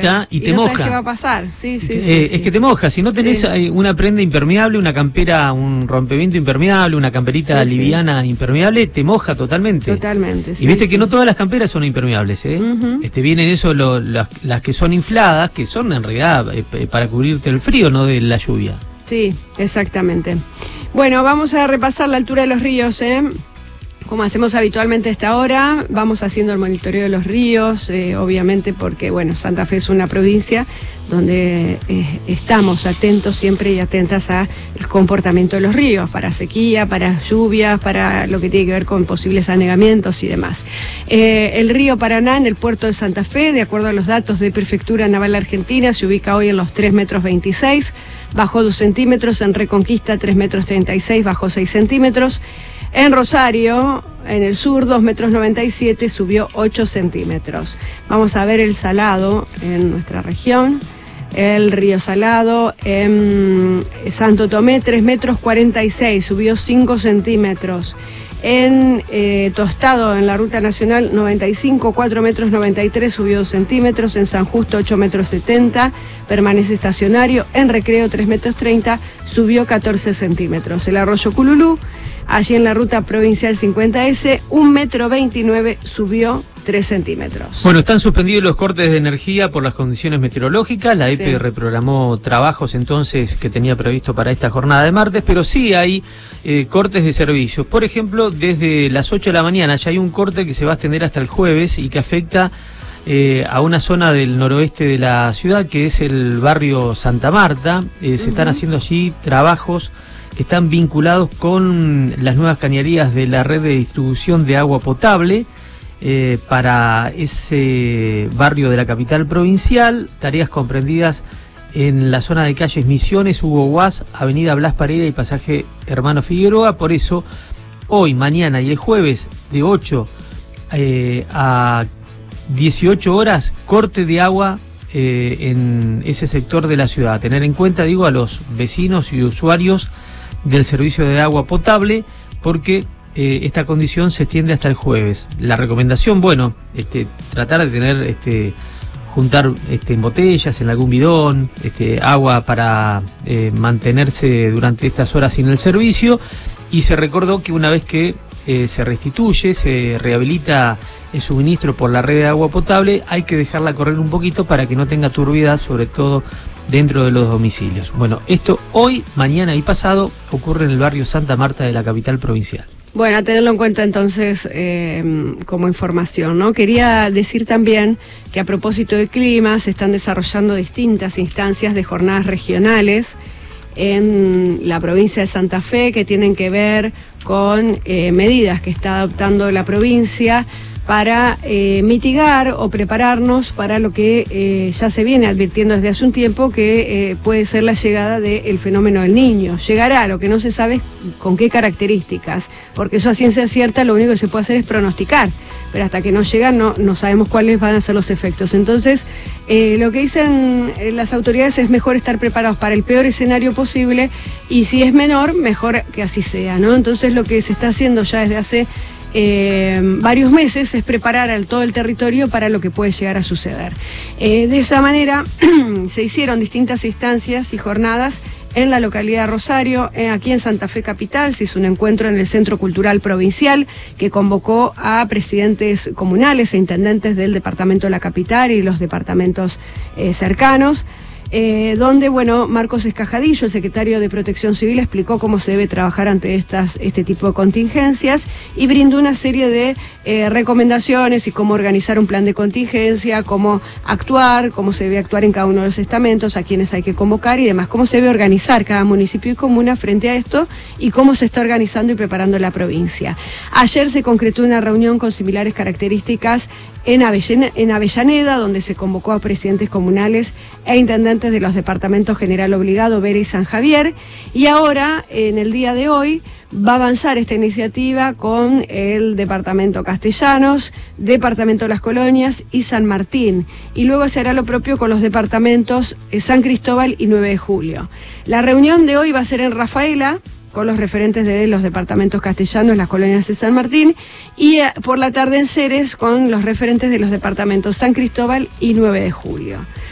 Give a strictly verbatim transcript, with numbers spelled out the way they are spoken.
agüita y, y te no moja. Sabes qué va a pasar, sí, sí, eh, sí, Es sí. que te moja, si no tenés sí. una prenda impermeable, una campera, un rompeviento impermeable, una camperita sí, liviana sí. impermeable, te moja totalmente. Totalmente, sí. Y viste sí. que no todas las camperas son impermeables, ¿eh? Uh-huh. Este, vienen eso, lo, las, las que son infladas, que son en realidad eh, para cubrirte el frío, no de la lluvia. Sí, exactamente. Bueno, vamos a repasar la altura de los ríos, ¿eh? Como hacemos habitualmente a esta hora, vamos haciendo el monitoreo de los ríos, eh, obviamente porque, bueno, Santa Fe es una provincia donde eh, estamos atentos siempre y atentas al comportamiento de los ríos, para sequía, para lluvias, para lo que tiene que ver con posibles anegamientos y demás. Eh, el río Paraná en el puerto de Santa Fe, de acuerdo a los datos de Prefectura Naval Argentina, se ubica hoy en los tres metros veintiséis, bajó dos centímetros, en Reconquista tres metros treinta y seis, bajó seis centímetros. En Rosario, en el sur, dos metros noventa y siete, subió ocho centímetros. Vamos a ver el Salado en nuestra región. El río Salado en Santo Tomé, tres metros cuarenta y seis, subió cinco centímetros. En eh, Tostado, en la Ruta Nacional noventa y cinco, cuatro metros noventa y tres, subió dos centímetros. En San Justo, ocho metros setenta, permanece estacionario. En Recreo, tres metros treinta, subió catorce centímetros. El arroyo Cululú, allí en la Ruta Provincial cincuenta ese, un metro veintinueve, subió tres centímetros. Bueno, están suspendidos los cortes de energía por las condiciones meteorológicas. La E P E sí. reprogramó trabajos entonces que tenía previsto para esta jornada de martes, pero sí hay eh, cortes de servicios. Por ejemplo, desde las ocho de la mañana ya hay un corte que se va a extender hasta el jueves y que afecta eh, a una zona del noroeste de la ciudad, que es el barrio Santa Marta. Eh, se uh-huh. están haciendo allí trabajos que están vinculados con las nuevas cañerías de la red de distribución de agua potable eh, para ese barrio de la capital provincial, tareas comprendidas en la zona de calles Misiones, Hugo Guas, Avenida Blas Parera y Pasaje Hermano Figueroa. Por eso, hoy, mañana y el jueves, de ocho eh, a dieciocho horas, corte de agua eh, en ese sector de la ciudad. Tener en cuenta, digo, a los vecinos y usuarios del servicio de agua potable, porque eh, esta condición se extiende hasta el jueves. La recomendación, bueno, este, tratar de tener, este, juntar este, en botellas, en algún bidón, este, agua para eh, mantenerse durante estas horas sin el servicio. Y se recordó que una vez que eh, se restituye, se rehabilita el suministro por la red de agua potable, hay que dejarla correr un poquito para que no tenga turbiedad, sobre todo dentro de los domicilios. Bueno, esto hoy, mañana y pasado ocurre en el barrio Santa Marta de la capital provincial. Bueno, a tenerlo en cuenta entonces eh, como información, ¿no? Quería decir también que a propósito de clima se están desarrollando distintas instancias de jornadas regionales en la provincia de Santa Fe que tienen que ver con eh, medidas que está adoptando la provincia para eh, mitigar o prepararnos para lo que eh, ya se viene advirtiendo desde hace un tiempo, que eh, puede ser la llegada del fenómeno del Niño. Llegará, lo que no se sabe es con qué características, porque eso a ciencia cierta lo único que se puede hacer es pronosticar, pero hasta que no llega no, no sabemos cuáles van a ser los efectos. Entonces, eh, lo que dicen eh, las autoridades es mejor estar preparados para el peor escenario posible, y si es menor, mejor que así sea, ¿no? Entonces, lo que se está haciendo ya desde hace Eh, varios meses es preparar a todo el territorio para lo que puede llegar a suceder. Eh, de esa manera se hicieron distintas instancias y jornadas en la localidad de Rosario, eh, aquí en Santa Fe Capital. Se hizo un encuentro en el Centro Cultural Provincial que convocó a presidentes comunales e intendentes del departamento de la capital y los departamentos eh, cercanos. Eh, donde, bueno, Marcos Escajadillo, el secretario de Protección Civil, explicó cómo se debe trabajar ante estas, este tipo de contingencias, y brindó una serie de eh, recomendaciones y cómo organizar un plan de contingencia, cómo actuar, cómo se debe actuar en cada uno de los estamentos, a quienes hay que convocar y demás, cómo se debe organizar cada municipio y comuna frente a esto y cómo se está organizando y preparando la provincia. Ayer se concretó una reunión con similares características en Avellaneda, en Avellaneda, donde se convocó a presidentes comunales e intendentes de los departamentos General Obligado, Vera y San Javier, y ahora, en el día de hoy, va a avanzar esta iniciativa con el departamento Castellanos, departamento Las Colonias y San Martín, y luego se hará lo propio con los departamentos San Cristóbal y nueve de julio. La reunión de hoy va a ser en Rafaela, con los referentes de los departamentos Castellanos, Las Colonias y San Martín, y eh, por la tarde en Ceres con los referentes de los departamentos San Cristóbal y nueve de julio.